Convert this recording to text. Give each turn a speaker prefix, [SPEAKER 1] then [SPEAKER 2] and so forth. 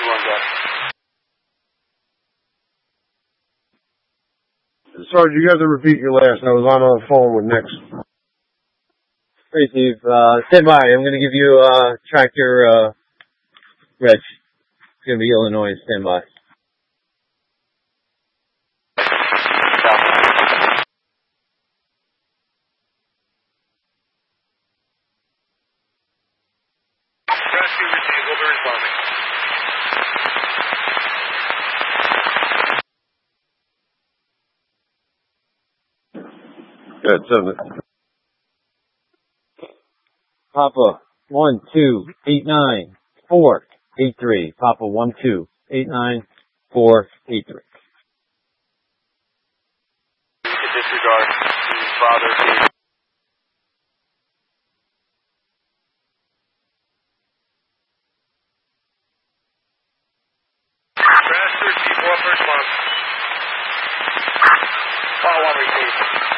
[SPEAKER 1] Sergeant, you have to repeat your last. I was on the phone with Nix.
[SPEAKER 2] Hey, Steve. Stand by. I'm going to give you tractor reg. It's going to be Illinois. Stand by.
[SPEAKER 3] Rescue received. We'll be responding.
[SPEAKER 1] Good, 7.
[SPEAKER 2] Papa 1289483. Papa 1289483.
[SPEAKER 3] Disregard. Father. Crash 13, 4 first month. Call 1 received.